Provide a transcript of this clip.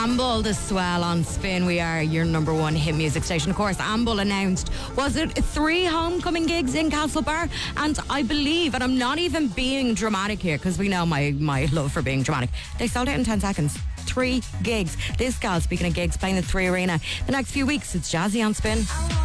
Amble, the swell on Spin. We are your number one hit music station. Of course, Amble announced, was it 3 homecoming gigs in Castlebar? And I believe, and I'm not even being dramatic here, because we know my love for being dramatic, they sold out in 10 seconds. 3 gigs. This gal, speaking of gigs, playing the 3 Arena. The next few weeks, it's Jazzy on Spin.